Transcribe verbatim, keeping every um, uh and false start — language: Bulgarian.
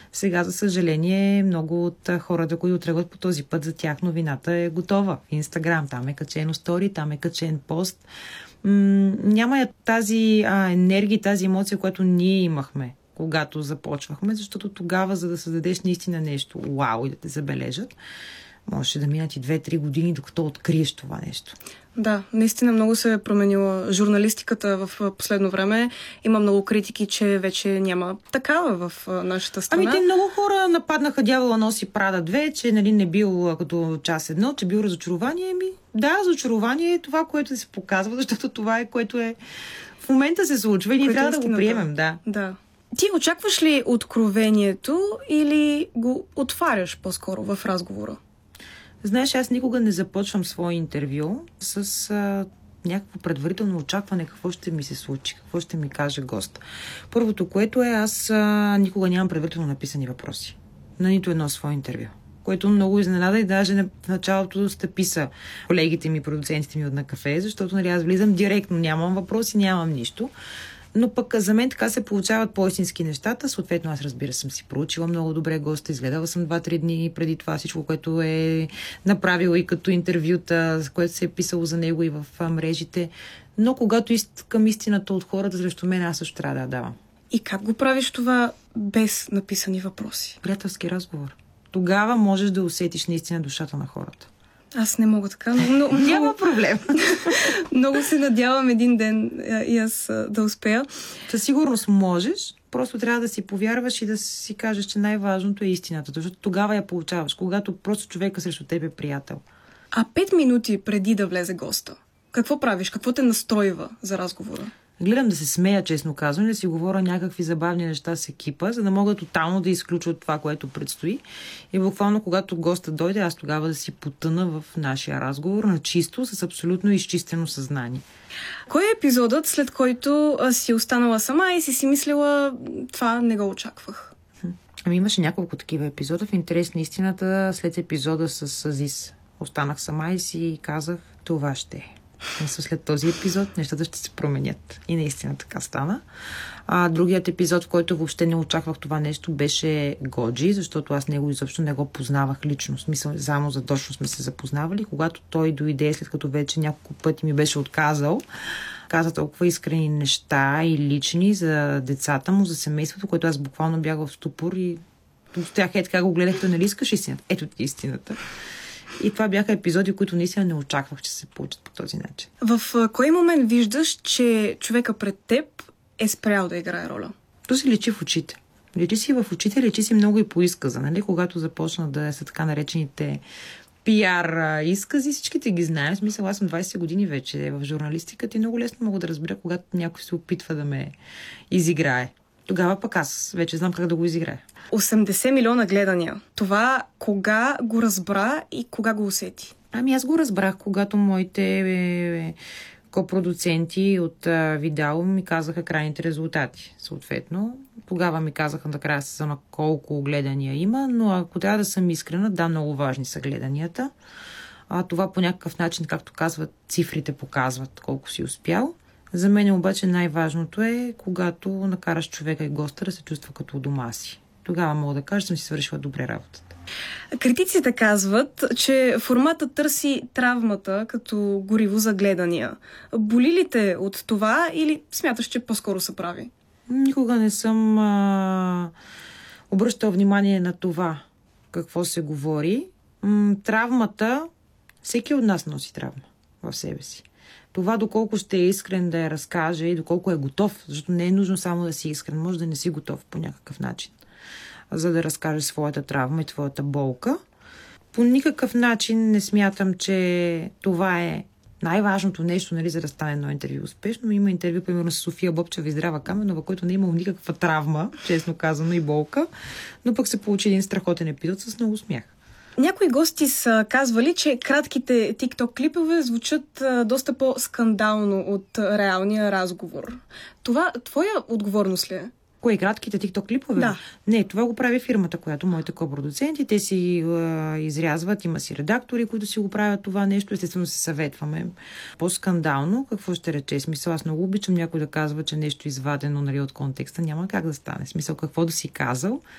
Сега, за съжаление, много от хората, които тръгват по този път, за тях новината е готова. В Инстаграм там е качено стори, там е качен пост. М- няма я тази а, енергия, тази емоция, която ние имахме, когато започвахме, защото тогава, за да създадеш наистина нещо, вау, и да те забележат, може да минат и две-три години, докато откриеш това нещо. Да, наистина много се е променила журналистиката в последно време. Има много критики, че вече няма такава в нашата страна. Ами те много хора нападнаха Дявола носи Прада две, че нали, не бил като час едно, че бил разочарование. Ами да, разочарование е това, което се показва, защото това е, което е в момента се случва и ние трябва да го приемем. Да. да. Ти очакваш ли откровението или го отваряш по-скоро в разговора? Знаеш, аз никога не започвам свое интервю с а, някакво предварително очакване какво ще ми се случи, какво ще ми каже гост. Първото, което е, аз а, никога нямам предварително написани въпроси на нито едно свое интервю, което много изненада и даже в началото стъписа колегите ми, продуцентите ми от На кафе, защото нали, аз влизам директно, нямам въпроси, нямам нищо. Но пък за мен така се получават по-истински нещата. Съответно, аз разбира съм си проучила много добре госта, изгледала съм два-три дни преди това всичко, което е направила и като интервюта, което се е писало за него и в мрежите. Но когато искам истината от хората срещу мен, аз също трябва да я давам. И как го правиш това без написани въпроси? Приятелски разговор. Тогава можеш да усетиш наистина душата на хората. Аз не мога така, но... Няма проблем. Много се надявам един ден и аз да успея. Със сигурност можеш, просто трябва да си повярваш и да си кажеш, че най-важното е истината, защото тогава я получаваш, когато просто човека срещу теб е приятел. А пет минути преди да влезе госта, какво правиш? Какво те настройва за разговора? Гледам да се смея, честно казвам, да си говоря някакви забавни неща с екипа, за да мога тотално да изключват това, което предстои. И буквално, когато гостът дойде, аз тогава да си потъна в нашия разговор на чисто, с абсолютно изчистено съзнание. Кой е епизодът, след който си останала сама и си си мислила, това не го очаквах? Ами имаше няколко такива епизода. В интерес на истината, след епизода с Азис, останах сама и си казах, това ще е. След този епизод нещата ще се променят. И наистина така стана. А другият епизод, в който въобще не очаквах това нещо, беше Годжи, защото аз него изобщо не го познавах лично. В смисъл, само задочно сме се запознавали. Когато той дойде, след като вече няколко пъти ми беше отказал, каза толкова искрени неща и лични за децата му, за семейството, което аз буквално бях в ступор и стоях е така го гледах, нали искаш истината? Ето ти истината. И това бяха епизоди, които наистина не очаквах, че се получат по този начин. В кой момент виждаш, че човека пред теб е спрял да играе роля? То се личи в очите. Личи си в очите, личи си много и по изказа. Нали? Когато започна да са така наречените пиар изкази, всичките ги знаем. В смисъл, аз съм двайсет години вече в журналистиката и много лесно мога да разбера, когато някой се опитва да ме изиграе. Тогава пък аз вече знам как да го изиграя. осемдесет милиона гледания. Това кога го разбра и кога го усети? Ами аз го разбрах, когато моите копродуценти от Видео ми казаха крайните резултати. Съответно, тогава ми казаха накрая сезона колко гледания има, но ако трябва да съм искрена, да, много важни са гледанията. А това по някакъв начин, както казват, цифрите показват колко си успял. За мен обаче най-важното е, когато накараш човека и госта да се чувства като у дома си. Тогава мога да кажа, че съм си свършила добре работата. Критиците казват, че форматът търси травмата като гориво за гледания. Боли ли те от това или смяташ, че по-скоро се прави? Никога не съм а, обръщал внимание на това, какво се говори. М- травмата, всеки от нас носи травма в себе си. Това доколко ще е искрен да я разкаже и доколко е готов, защото не е нужно само да си искрен, може да не си готов по някакъв начин, за да разкаже своята травма и твоята болка. По никакъв начин не смятам, че това е най-важното нещо, нали, за да стане едно интервю успешно. Има интервю, примерно, с София Бобчева и Здрава Каменова, който не е имал никаква травма, честно казано, и болка, но пък се получи един страхотен епизод с много смях. Някои гости са казвали, че кратките TikTok клипове звучат а, доста по-скандално от а, реалния разговор. Това твоя отговорност ли е? Кое, кратките TikTok клипове? Да. Не, това го прави фирмата, която моите копродуценти, те си а, изрязват, има си редактори, които си го правят това нещо, естествено се съветваме. По-скандално, какво ще рече? Смисъл, аз много обичам някой да казва, че нещо извадено, нали, от контекста няма как да стане. Смисъл, какво да си казал,